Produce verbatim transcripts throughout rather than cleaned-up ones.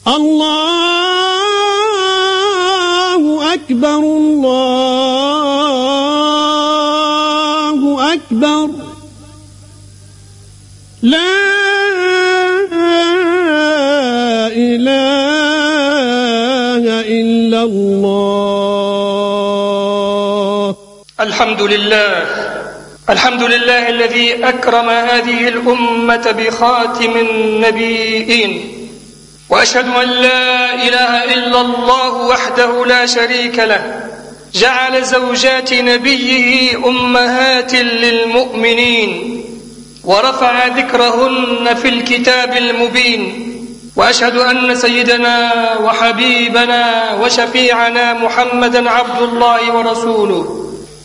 الله أكبر الله أكبر لا إله إلا الله. الحمد لله الحمد لله الذي أكرم هذه الأمة بخاتم النبيين، وأشهد أن لا إله إلا الله وحده لا شريك له، جعل زوجات نبيه أمهات للمؤمنين ورفع ذكرهن في الكتاب المبين. وأشهد أن سيدنا وحبيبنا وشفيعنا محمدا عبد الله ورسوله،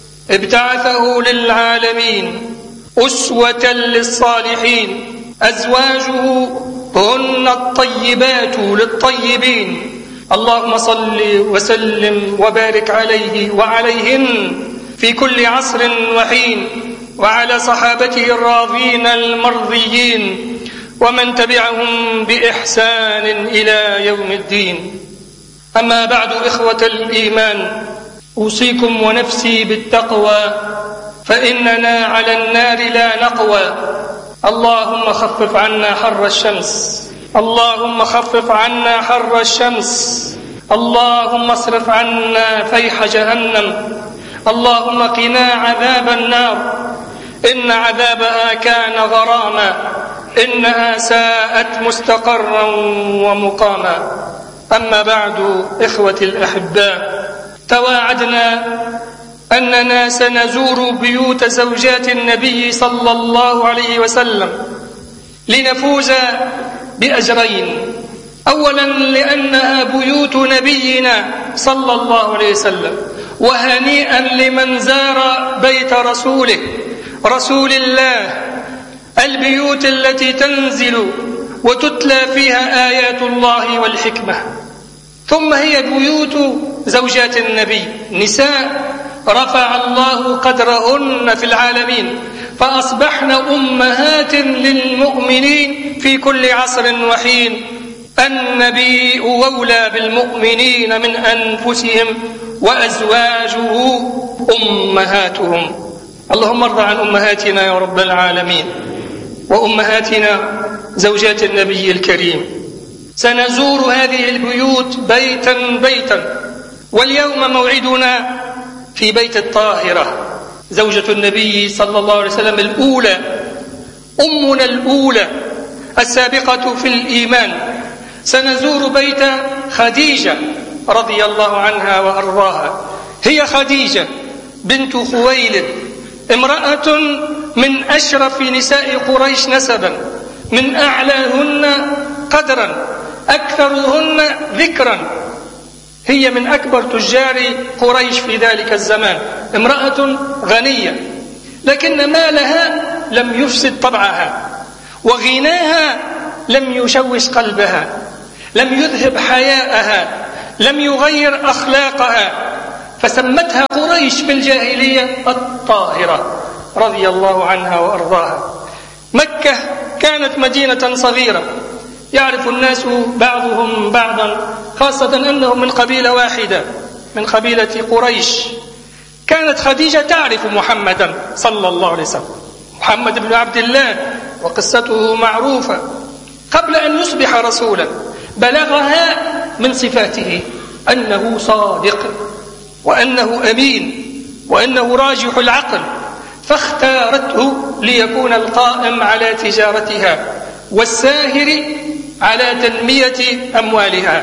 ابتعثه للعالمين أسوة للصالحين، أزواجه هن الطيبات للطيبين. اللهم صل وسلم وبارك عليه وعليهن في كل عصر وحين، وعلى صحابته الراضين المرضيين، ومن تبعهم بإحسان إلى يوم الدين. أما بعد، إخوة الإيمان، أوصيكم ونفسي بالتقوى، فإننا على النار لا نقوى. اللهم خفف عنا حر الشمس، اللهم خفف عنا حر الشمس، اللهم اصرف عنا فيح جهنم، اللهم قنا عذاب النار، إن عذابها كان غراما، إنها ساءت مستقرا ومقاما. أما بعد، إخوتي الأحباء، تواعدنا أننا سنزور بيوت زوجات النبي صلى الله عليه وسلم لنفوز بأجرين. أولا، لأنها بيوت نبينا صلى الله عليه وسلم، وهنيئا لمن زار بيت رسوله رسول الله، البيوت التي تنزل وتتلى فيها آيات الله والحكمة. ثم هي بيوت زوجات النبي، نساء رفع الله قدرهن في العالمين، فأصبحن أمهات للمؤمنين في كل عصر وحين. النبي أولى بالمؤمنين من أنفسهم، وأزواجه أمهاتهم. اللهم ارض عن أمهاتنا يا رب العالمين، وأمهاتنا زوجات النبي الكريم. سنزور هذه البيوت بيتا بيتا، واليوم موعدنا في بيت الطاهرة، زوجة النبي صلى الله عليه وسلم الأولى، أمنا الأولى السابقة في الإيمان. سنزور بيت خديجة رضي الله عنها وأرضاها. هي خديجة بنت خويلد، امرأة من أشرف نساء قريش نسبا، من أعلاهن قدرا، أكثرهن ذكرا. هي من أكبر تجار قريش في ذلك الزمان، امرأة غنية، لكن مالها لم يفسد طبعها، وغناها لم يشوش قلبها، لم يذهب حياءها، لم يغير أخلاقها، فسمتها قريش في الجاهلية الطاهرة رضي الله عنها وأرضاها. مكة كانت مدينة صغيرة، يعرف الناس بعضهم بعضا، خاصة أنهم من قبيلة واحدة، من قبيلة قريش. كانت خديجة تعرف محمدا صلى الله عليه وسلم، محمد بن عبد الله، وقصته معروفة. قبل أن يصبح رسولا بلغها من صفاته أنه صادق، وأنه أمين، وأنه راجح العقل، فاختارته ليكون القائم على تجارتها والساهر على تنمية أموالها.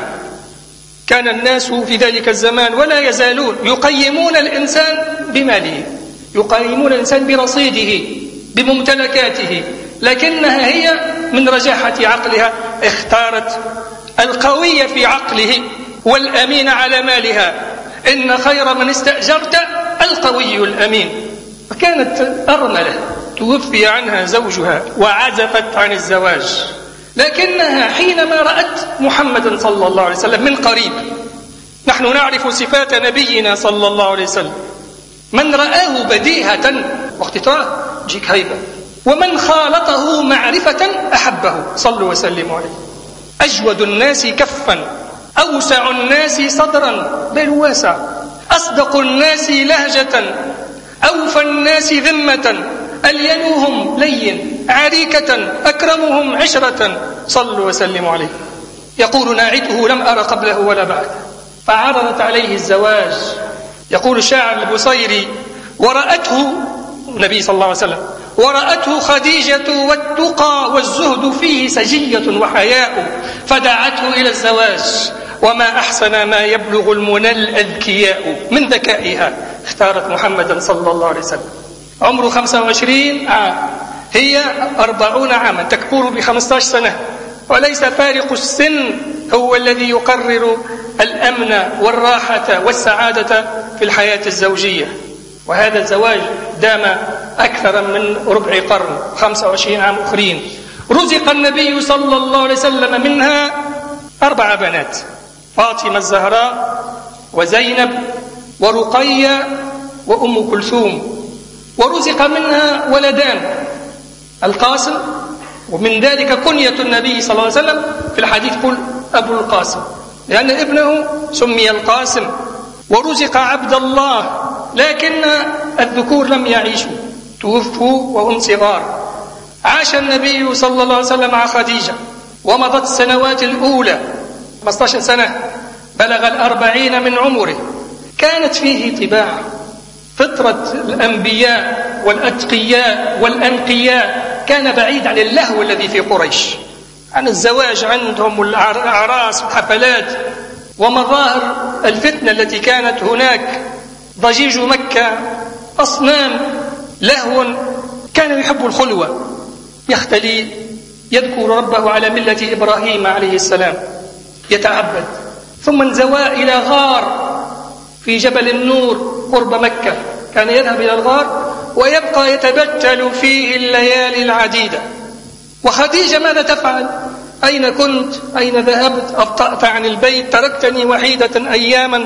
كان الناس في ذلك الزمان ولا يزالون يقيمون الإنسان بماله، يقيمون الإنسان برصيده، بممتلكاته، لكنها هي من رجاحة عقلها اختارت القوي في عقله والأمين على مالها. إن خير من استأجرت القوي الأمين. فكانت أرملة توفي عنها زوجها وعزفت عن الزواج، لكنها حينما رأت محمدا صلى الله عليه وسلم من قريب، نحن نعرف صفات نبينا صلى الله عليه وسلم، من رآه بديهة وقت تراه جيك هيبة، ومن خالطه معرفة أحبه، صلوا وسلموا عليه. أجود الناس كفا، أوسع الناس صدرا، بل واسع، أصدق الناس لهجة، أوفى الناس ذمة، ألينهم لين، عريكة، أكرمهم عشرة، صلوا وسلموا عليه. يقول ناعته: لم أرى قبله ولا بعده، فعرضت عليه الزواج. يقول الشاعر البصيري: ورأته النبي صلى الله عليه وسلم ورأته خديجة والتقى والزهد فيه سجية وحياء، فدعته إلى الزواج، وما أحسن ما يبلغ المنى الأذكياء. من ذكائها اختارت محمدا صلى الله عليه وسلم. عمره خمسة وعشرين عام، هي أربعون عاما، تكبر بخمسة عشر سنة، وليس فارق السن هو الذي يقرر الأمن والراحة والسعادة في الحياة الزوجية. وهذا الزواج دام أكثر من ربع قرن، خمسة وعشرين عام أخرين. رزق النبي صلى الله عليه وسلم منها أربع بنات: فاطمة الزهراء، وزينب، ورقية، وأم كلثوم. ورزق منها ولدان: القاسم، ومن ذلك كنية النبي صلى الله عليه وسلم في الحديث قل أبو القاسم، لأن ابنه سمي القاسم. ورزق عبد الله، لكن الذكور لم يعيشوا، توفوا وهم صغار. عاش النبي صلى الله عليه وسلم مع خديجة، ومضت السنوات الأولى خمسة عشر سنة، بلغ الأربعين من عمره. كانت فيه طباع، فطرة الأنبياء والأتقياء والأنقياء، كان بعيد عن اللهو الذي في قريش، عن الزواج عندهم والأعراس والحفلات ومظاهر الفتنة التي كانت هناك، ضجيج مكة، أصنام، لهو. كان يحب الخلوة، يختلي، يذكر ربه على ملة إبراهيم عليه السلام، يتعبد. ثم انزوى إلى غار في جبل النور قرب مكة، كان يذهب إلى الغار ويبقى يتبتل فيه الليالي العديدة. وخديجة ماذا تفعل؟ أين كنت؟ أين ذهبت؟ أبطأت عن البيت، تركتني وحيدة أياما.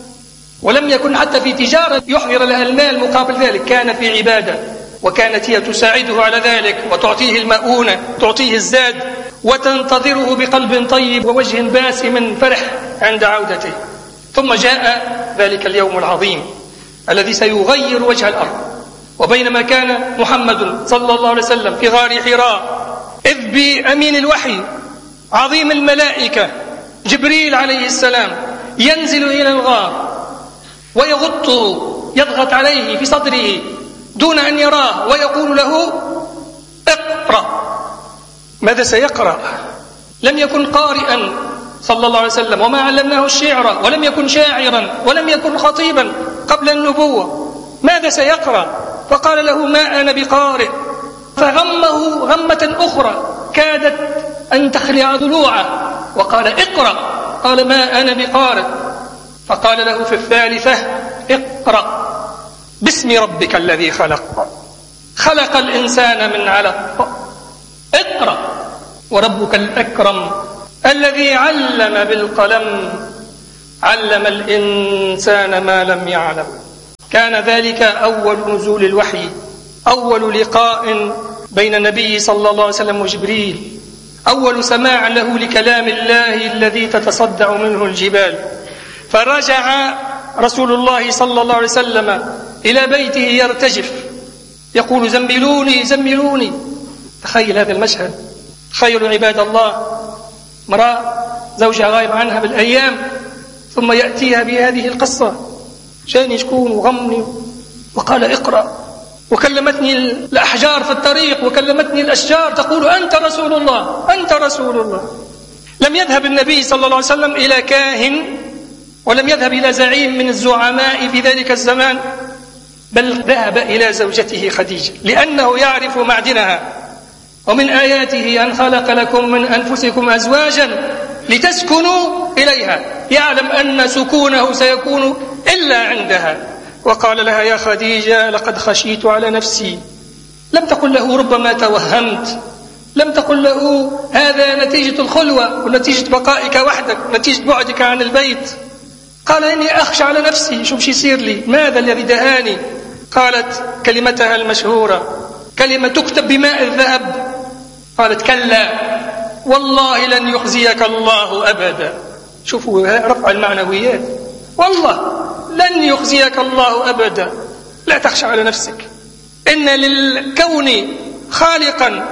ولم يكن حتى في تجارة يحضر لها المال مقابل ذلك، كان في عبادة، وكانت هي تساعده على ذلك، وتعطيه المؤونة، تعطيه الزاد، وتنتظره بقلب طيب ووجه باسم فرح عند عودته. ثم جاء ذلك اليوم العظيم الذي سيغير وجه الأرض. وبينما كان محمد صلى الله عليه وسلم في غار حراء، إذ بأمين الوحي عظيم الملائكة جبريل عليه السلام ينزل إلى الغار ويغطه، يضغط عليه في صدره دون أن يراه، ويقول له: اقرأ. ماذا سيقرأ؟ لم يكن قارئا صلى الله عليه وسلم، وما علمناه الشعر، ولم يكن شاعرا، ولم يكن خطيبا قبل النبوة. ماذا سيقرأ؟ فقال له: ما أنا بقارئ. فغمه غمة أخرى كادت أن تخلع ضلوعه، وقال: اقرأ. قال: ما أنا بقارئ. فقال له في الثالثة: اقرأ باسم ربك الذي خلق خلق الإنسان من علق اقرأ وربك الأكرم الذي علم بالقلم علم الإنسان ما لم يعلم. كان ذلك أول نزول الوحي، أول لقاء بين النبي صلى الله عليه وسلم وجبريل، أول سماع له لكلام الله الذي تتصدع منه الجبال. فرجع رسول الله صلى الله عليه وسلم إلى بيته يرتجف، يقول: زملوني زملوني. تخيل هذا المشهد، تخيلوا عباد الله، امرأة زوجها غايب عنها بالأيام، ثم يأتيها بهذه القصة، جاني شكون وغمني وقال: اقرأ. وكلمتني الأحجار في الطريق، وكلمتني الأشجار تقول: أنت رسول الله، أنت رسول الله. لم يذهب النبي صلى الله عليه وسلم إلى كاهن، ولم يذهب إلى زعيم من الزعماء في ذلك الزمان، بل ذهب إلى زوجته خديجة، لأنه يعرف معدنها. ومن آياته أن خلق لكم من أنفسكم أزواجا لتسكنوا إليها، يعلم أن سكونه سيكون إلا عندها. وقال لها: يا خديجة لقد خشيت على نفسي. لم تقل له ربما توهمت، لم تقل له هذا نتيجة الخلوة ونتيجة بقائك وحدك، نتيجة بعدك عن البيت. قال: إني أخشى على نفسي، شو بشي يصير لي، ماذا الذي دهاني؟ قالت كلمتها المشهورة، كلمة تكتب بماء الذهب، قالت: كلا والله لن يخزيك الله أبدا. شوفوا رفع المعنويات، والله لن يخزيك الله أبدا. لا تخشى على نفسك، إن للكون خالقا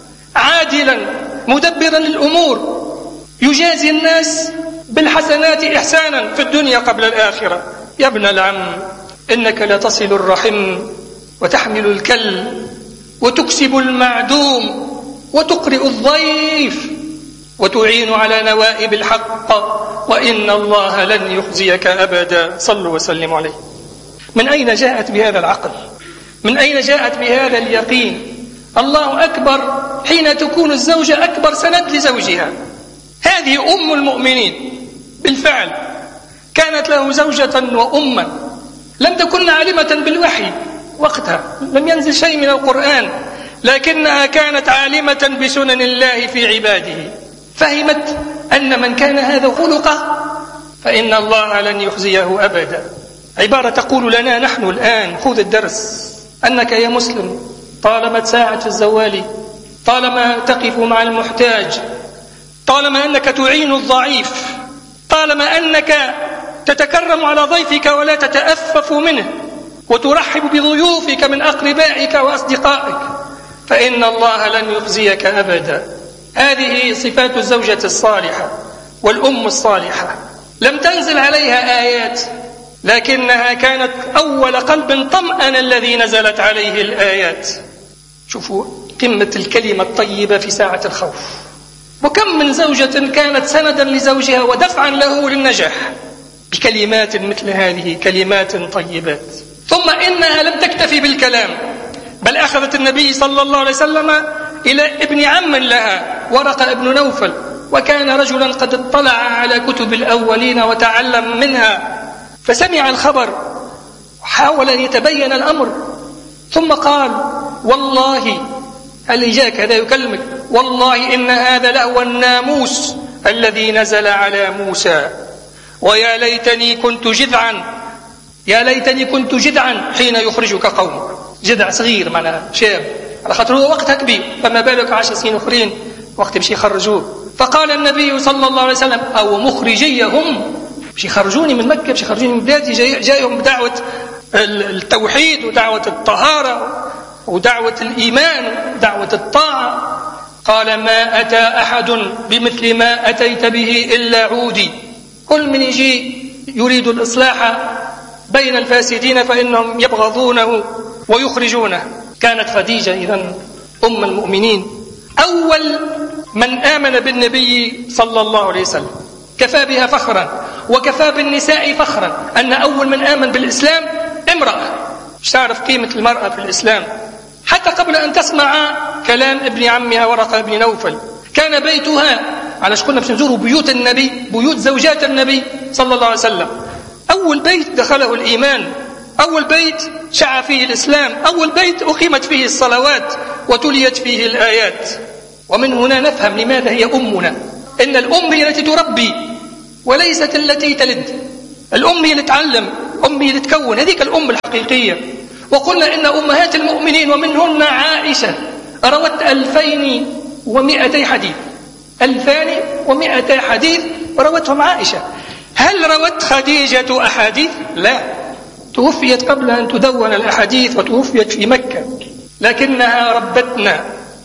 عادلا مدبرا للأمور يجازي الناس بالحسنات إحسانا في الدنيا قبل الآخرة. يا ابن العم، إنك لتصل الرحم وتحمل الكل وتكسب المعدوم وتقرئ الضيف وتعين على نوائب الحق، وإن الله لن يخزيك أبدا. صلوا وسلموا عليه. من أين جاءت بهذا العقل؟ من أين جاءت بهذا اليقين؟ الله أكبر حين تكون الزوجة أكبر سند لزوجها. هذه أم المؤمنين بالفعل، كانت له زوجة وأما، لم تكن عالمة بالوحي وقتها، لم ينزل شيء من القرآن، لكنها كانت عالمة بسنن الله في عباده، فهمت أن من كان هذا خلقه فإن الله لن يخزيه أبدا. عبارة تقول لنا نحن الآن: خذ الدرس أنك يا مسلم طالما تساعد في الزوال، طالما تقف مع المحتاج، طالما أنك تعين الضعيف، طالما أنك تتكرم على ضيفك ولا تتأفف منه وترحب بضيوفك من أقربائك وأصدقائك، فإن الله لن يخزيك أبدا. هذه صفات الزوجة الصالحة والأم الصالحة. لم تنزل عليها آيات، لكنها كانت أول قلب طمأن الذي نزلت عليه الآيات. شوفوا قمة الكلمة الطيبة في ساعة الخوف. وكم من زوجة كانت سندا لزوجها ودفعا له للنجاح بكلمات مثل هذه، كلمات طيبات. ثم إنها لم تكتفي بالكلام، بل أخذت النبي صلى الله عليه وسلم إلى ابن عم لها، ورقة ابن نوفل، وكان رجلا قد اطلع على كتب الأولين وتعلم منها، فسمع الخبر وحاول أن يتبين الأمر، ثم قال: والله، هل جاك هذا يكلمك؟ والله إن هذا لهو الناموس الذي نزل على موسى، ويا ليتني كنت جذعا، يا ليتني كنت جذعا حين يخرجك قومك. جذع صغير معناها شاب، على خاطر هو وقتها كبير، فما بالك عشر سنين أخرين وقت باش يخرجوه. فقال النبي صلى الله عليه وسلم: أو مخرجيهم، باش يخرجوني من مكة، باش يخرجوني من بلادي، جايهم بدعوة التوحيد ودعوة الطهارة ودعوة الإيمان ودعوة الطاعة. قال: ما أتى أحد بمثل ما أتيت به إلا عودي. كل من يجي يريد الإصلاح بين الفاسدين فإنهم يبغضونه ويخرجونه. كانت خديجة إذن أم المؤمنين أول من آمن بالنبي صلى الله عليه وسلم. كفى بها فخرا وكفى بالنساء فخرا أن أول من آمن بالإسلام امرأة. مش تعرف قيمة المرأة في الإسلام حتى قبل أن تسمع كلام ابن عمها ورقة بن نوفل. كان بيتها، على شكلنا باش نزوروا بيوت النبي، بيوت زوجات النبي صلى الله عليه وسلم، أول بيت دخله الإيمان، أول بيت شع فيه الإسلام، أول بيت أقيمت فيه الصلوات وتليت فيه الآيات. ومن هنا نفهم لماذا هي أمنا. إن الأم هي التي تربي وليست التي تلد. الأم هي اللي تعلم، أم هي اللي تكون، هذيك الأم الحقيقية. وقلنا إن أمهات المؤمنين ومنهن عائشة روت ألفين ومئتي حديث، ألفان ومئتي حديث روتهم عائشة. هل روت خديجة أحاديث؟ لا، توفيت قبل أن تدون الأحاديث وتوفيت في مكة، لكنها ربتنا،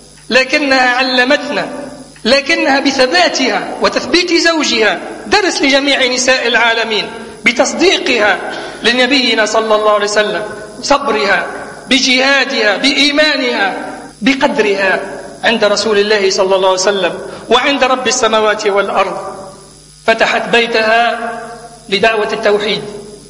لكنها علمتنا، لكنها بثباتها وتثبيت زوجها درس لجميع نساء العالمين، بتصديقها لنبينا صلى الله عليه وسلم، صبرها، بجهادها، بإيمانها، بقدرها عند رسول الله صلى الله عليه وسلم وعند رب السماوات والأرض. فتحت بيتها لدعوة التوحيد،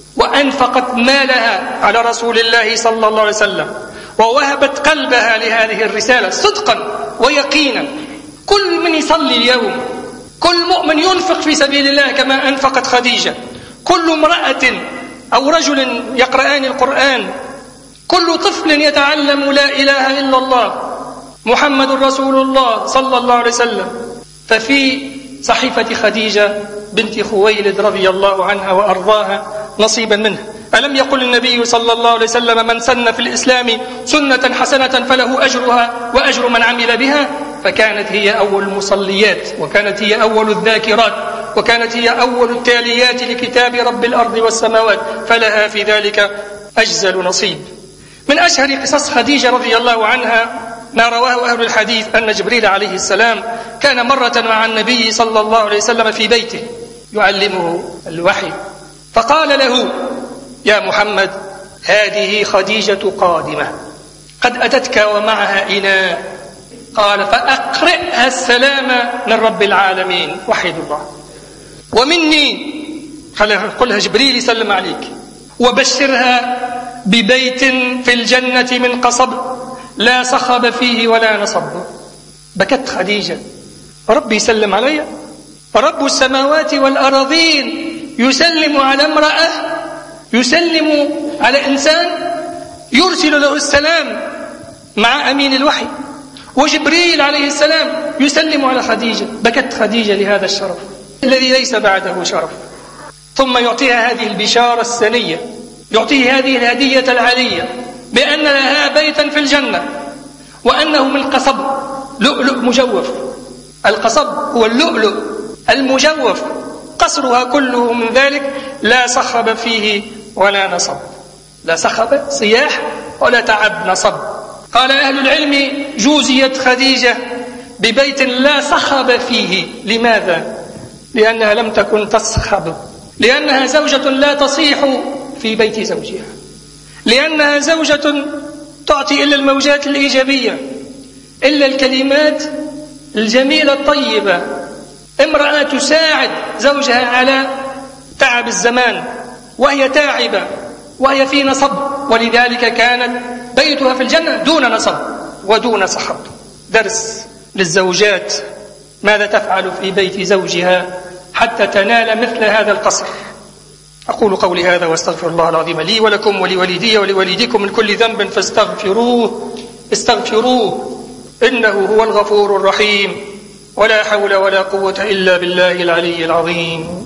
وأنفقت مالها على رسول الله صلى الله عليه وسلم، ووهبت قلبها لهذه الرسالة صدقا ويقينا. كل من يصلي اليوم، كل مؤمن ينفق في سبيل الله كما أنفقت خديجة، كل امرأة أو رجل يقرآن القرآن، كل طفل يتعلم لا إله إلا الله محمد رسول الله صلى الله عليه وسلم، ففي صحيفة خديجة بنت خويلد رضي الله عنها وأرضاها نصيبا منه. ألم يقل النبي صلى الله عليه وسلم: من سن في الإسلام سنة حسنة فله أجرها وأجر من عمل بها؟ فكانت هي أول المصليات، وكانت هي أول الذاكرات، وكانت هي أول التاليات لكتاب رب الأرض والسماوات، فلها في ذلك أجزل نصيب. من أشهر قصص خديجة رضي الله عنها ما رواه أهل الحديث أن جبريل عليه السلام كان مرة مع النبي صلى الله عليه وسلم في بيته يعلمه الوحي، فقال له: يا محمد، هذه خديجة قادمة قد أتتك ومعها إناء، قال: فأقرئها السلام من رب العالمين، وحيد الله، ومني، قلها جبريل يسلم عليك، وبشرها ببيت في الجنة من قصب لا صخب فيه ولا نصب. بكت خديجة: ربي يسلم علي، رب السماوات والأراضين يسلم على امرأة، يسلم على إنسان يرسل له السلام مع أمين الوحي، وجبريل عليه السلام يسلم على خديجة. بكت خديجة لهذا الشرف الذي ليس بعده شرف. ثم يعطيها هذه البشارة السنية، يعطيه هذه الهدية العالية بأن لها بيتا في الجنة، وأنه من قصب، لؤلؤ مجوف. القصب هو اللؤلؤ المجوف، قصرها كله من ذلك، لا صخب فيه ولا نصب. لا صخب صياح ولا تعب نصب. قال أهل العلم: جوزيت خديجة ببيت لا صخب فيه. لماذا؟ لأنها لم تكن تصخب، لأنها زوجة لا تصيح في بيت زوجها، لأنها زوجة تعطي إلا الموجات الإيجابية، إلا الكلمات الجميلة الطيبة، امرأة تساعد زوجها على تعب الزمان وهي تعبة وهي في نصب، ولذلك كانت بيتها في الجنة دون نصب ودون صخب. درس للزوجات: ماذا تفعل في بيت زوجها حتى تنال مثل هذا القصر؟ أقول قولي هذا واستغفر الله العظيم لي ولكم ولوالدي ولوالديكم من كل ذنب فاستغفروه استغفروه إنه هو الغفور الرحيم، ولا حول ولا قوة إلا بالله العلي العظيم.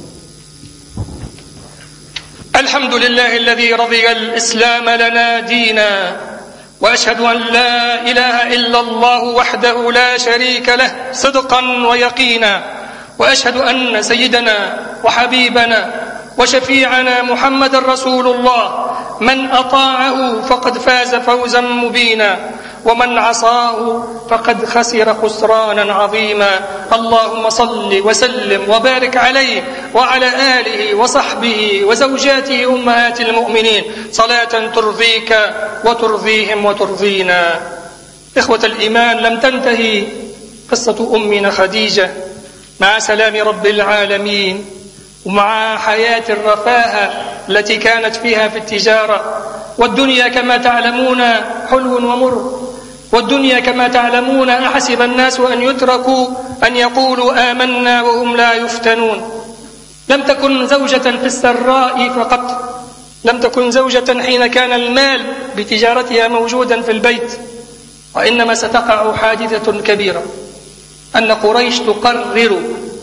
الحمد لله الذي رضي الإسلام لنا دينا، وأشهد أن لا إله إلا الله وحده لا شريك له صدقا ويقينا، وأشهد أن سيدنا وحبيبنا وشفيعنا محمد رسول الله من أطاعه فقد فاز فوزا مبينا، ومن عصاه فقد خسر خسرانا عظيما. اللهم صل وسلم وبارك عليه وعلى آله وصحبه وزوجاته أمهات المؤمنين صلاة ترضيك وترضيهم وترضينا. إخوة الإيمان، لم تنتهي قصة أمنا خديجة مع سلام رب العالمين ومع حياة الرفاهة التي كانت فيها في التجارة، والدنيا كما تعلمون حلو ومر، والدنيا كما تعلمون أحسب الناس أن يتركوا أن يقولوا آمنا وهم لا يفتنون. لم تكن زوجة في السراء فقط، لم تكن زوجة حين كان المال بتجارتها موجودا في البيت، وإنما ستقع حادثة كبيرة، أن قريش تقرر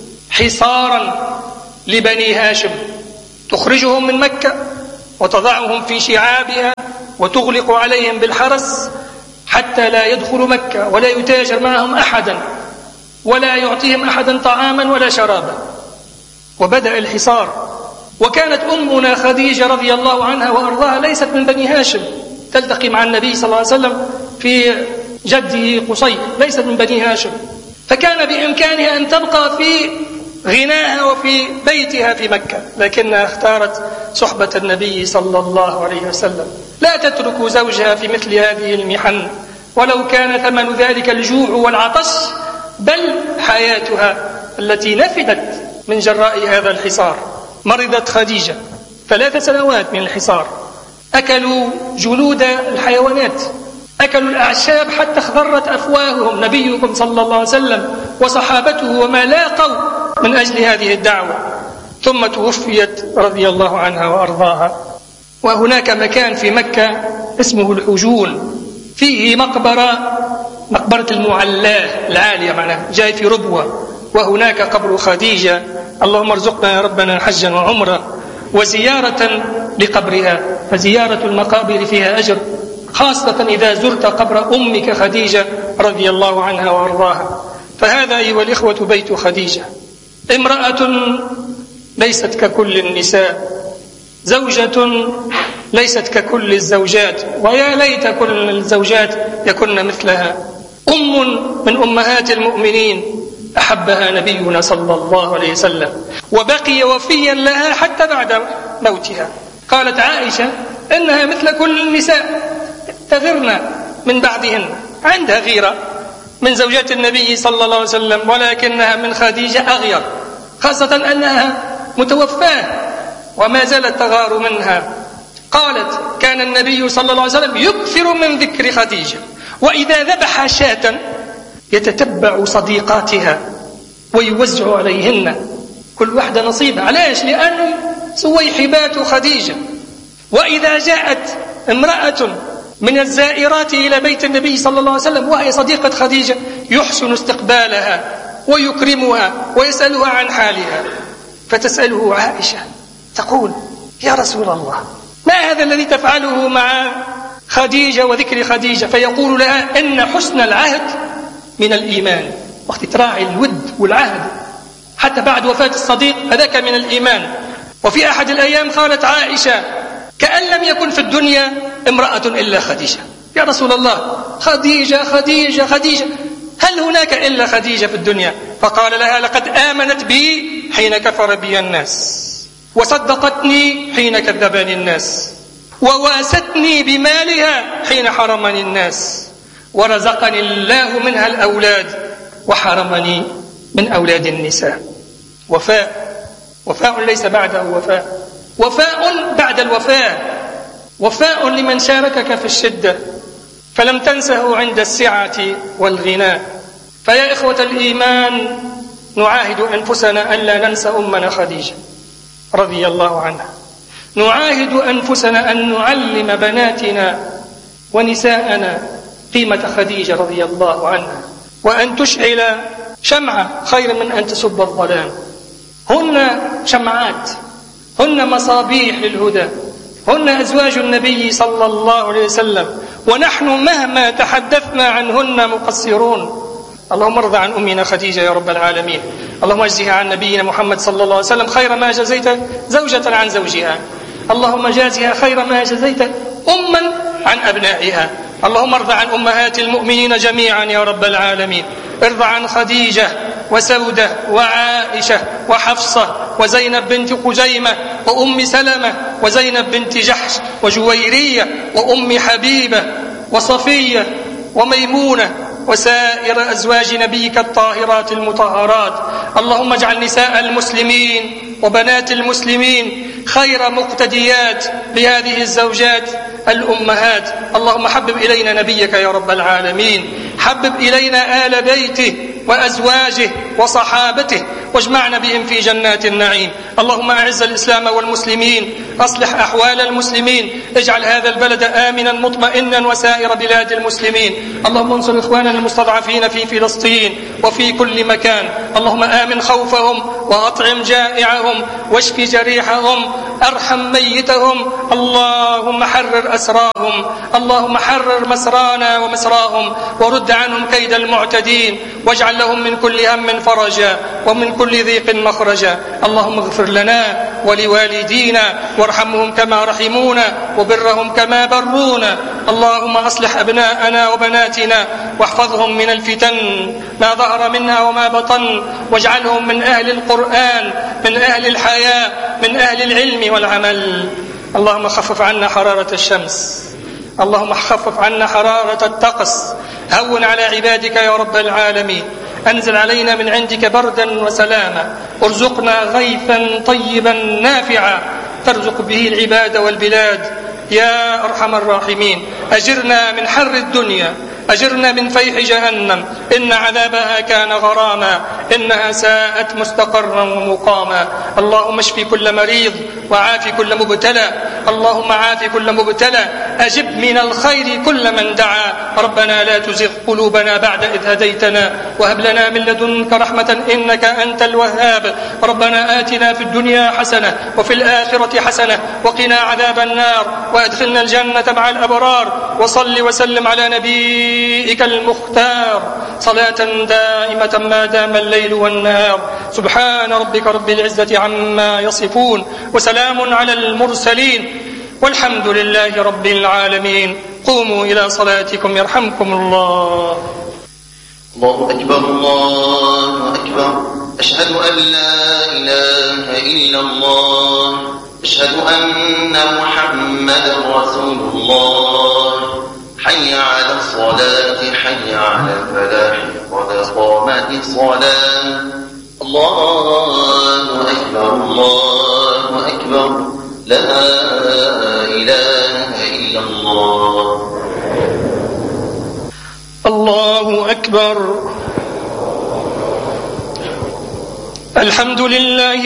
حصارا لبني هاشم، تخرجهم من مكة وتضعهم في شعابها وتغلق عليهم بالحرس حتى لا يدخلوا مكة ولا يتاجر معهم أحدا ولا يعطيهم أحدا طعاما ولا شرابا. وبدأ الحصار. وكانت أمنا خديجة رضي الله عنها وأرضاها ليست من بني هاشم، تلتقي مع النبي صلى الله عليه وسلم في جده قصي، ليست من بني هاشم، فكان بإمكانها أن تبقى في غناها وفي بيتها في مكة، لكنها اختارت صحبة النبي صلى الله عليه وسلم. لا تترك زوجها في مثل هذه المحن ولو كان ثمن ذلك الجوع والعطش، بل حياتها التي نفدت من جراء هذا الحصار. مرضت خديجة ثلاث سنوات من الحصار، أكلوا جلود الحيوانات، أكلوا الأعشاب حتى اخضرت أفواههم، نبيكم صلى الله عليه وسلم وصحابته وما لاقوا من أجل هذه الدعوة. ثم توفيت رضي الله عنها وأرضاها. وهناك مكان في مكة اسمه الحجون، فيه مقبرة، مقبرة المعلاه العالية معناها، جاي في ربوة، وهناك قبر خديجة. اللهم ارزقنا يا ربنا حجا وعمرة وزيارة لقبرها، فزيارة المقابر فيها أجر خاصة إذا زرت قبر أمك خديجة رضي الله عنها وأرضاها. فهذا أيها الإخوة بيت خديجة، امرأة ليست ككل النساء، زوجة ليست ككل الزوجات، ويا ليت كل الزوجات يكن مثلها، أم من أمهات المؤمنين أحبها نبينا صلى الله عليه وسلم، وبقي وفيا لها حتى بعد موتها. قالت عائشة إنها مثل كل النساء تغرن من بعضهن، عندها غيرة من زوجات النبي صلى الله عليه وسلم، ولكنها من خديجة أغير، خاصة أنها متوفاة وما زالت تغار منها. قالت كان النبي صلى الله عليه وسلم يكثر من ذكر خديجة، وإذا ذبح شاة يتتبع صديقاتها ويوزع عليهن كل واحدة نصيبها. علاش؟ لأنهم سويحبات خديجة. وإذا جاءت امرأة من الزائرات إلى بيت النبي صلى الله عليه وسلم وهي صديقة خديجة يحسن استقبالها ويكرمها ويسألها عن حالها، فتسأله عائشة تقول يا رسول الله ما هذا الذي تفعله مع خديجة وذكر خديجة؟ فيقول لها إن حسن العهد من الإيمان. وقت تراعي الود والعهد حتى بعد وفاة الصديق هذاك من الإيمان. وفي أحد الأيام قالت عائشة كأن لم يكن في الدنيا امرأة إلا خديجة. يا رسول الله خديجة خديجة خديجة، هل هناك إلا خديجة في الدنيا؟ فقال لها لقد آمنت بي حين كفر بي الناس، وصدقتني حين كذبني الناس، وواستني بمالها حين حرمني الناس، ورزقني الله منها الأولاد وحرمني من أولاد النساء. وفاء، وفاء ليس بعده وفاء، وفاء بعد الوفاء، وفاء لمن شاركك في الشدة فلم تنسه عند السعة والغناء. فيا إخوة الإيمان نعاهد أنفسنا أن لا ننسى أمنا خديجة رضي الله عنها، نعاهد أنفسنا أن نعلم بناتنا ونساءنا قيمة خديجة رضي الله عنها، وأن تشعل شمعة خير من أن تسب الظلام. هن شمعات، هن مصابيح للهدى، هن أزواج النبي صلى الله عليه وسلم، ونحن مهما تحدثنا عنهن مقصرون. اللهم ارضى عن أمنا خديجة يا رب العالمين. اللهم اجزها عن نبينا محمد صلى الله عليه وسلم خير ما جزيت زوجة عن زوجها. اللهم جازها خير ما جزيت أما عن أبنائها. اللهم ارضى عن أمهات المؤمنين جميعا يا رب العالمين. ارضى عن خديجة وسودة وعائشة وحفصة وزينب بنت خزيمة وأم سلمة وزينب بنت جحش وجويرية وأم حبيبة وصفية وميمونة وسائر أزواج نبيك الطاهرات المطهرات. اللهم اجعل نساء المسلمين وبنات المسلمين خير مقتديات بهذه الزوجات الأمهات. اللهم حبب إلينا نبيك يا رب العالمين، حبب إلينا آل بيته وأزواجه وصحابته واجمعنا بهم في جنات النعيم. اللهم أعز الإسلام والمسلمين، أصلح أحوال المسلمين، اجعل هذا البلد آمنا مطمئنا وسائر بلاد المسلمين. اللهم انصر إخواننا المستضعفين في فلسطين وفي كل مكان. اللهم آمن خوفهم وأطعم جائعهم واشف جريحهم، أرحم ميتهم. اللهم حرر أسراهم، اللهم حرر مسرانا ومسراهم، ورد عنهم كيد المعتدين، واجعل لهم من كل هم فرجا ومن كل ضيق مخرجا. اللهم اغفر لنا ولوالدينا وارحمهم كما رحمونا وبرهم كما برونا. اللهم أصلح أبناءنا وبناتنا واحفظهم من الفتن ما ظهر منها وما بطن، واجعلهم من أهل القرآن، من أهل الحياة، من أهل العلم والعمل. اللهم خفف عنا حرارة الشمس، اللهم خفف عنا حرارة الطقس، هون على عبادك يا رب العالمين. أنزل علينا من عندك بردا وسلاما، ارزقنا غيثا طيبا نافعا ترزق به العباد والبلاد يا أرحم الراحمين. أجرنا من حر الدنيا، أجرنا من فيح جهنم، إن عذابها كان غراما، إنها ساءت مستقرا ومقاما. اللهم اشف كل مريض وعاف كل مبتلى، اللهم عاف كل مبتلى، أجب من الخير كل من دعا. ربنا لا تزغ قلوبنا بعد إذ هديتنا وهب لنا من لدنك رحمة إنك أنت الوهاب. ربنا آتنا في الدنيا حسنة وفي الآخرة حسنة وقنا عذاب النار وأدخلنا الجنة مع الأبرار. وصل وسلم على نبيك المختار صلاة دائمة ما دام الليل والنهار. سبحان ربك رب العزة عما يصفون وسلام على المرسلين والحمد لله رب العالمين. قوموا إلى صلاتكم يرحمكم الله. الله أكبر الله أكبر. أشهد أن لا إله إلا الله. أشهد أن محمدا رسول الله. حي على الصلاة حي على الفلاح قد قامت الصلاة. الله أكبر الله أكبر. لا إله إلا الله. الله أكبر. الحمد لله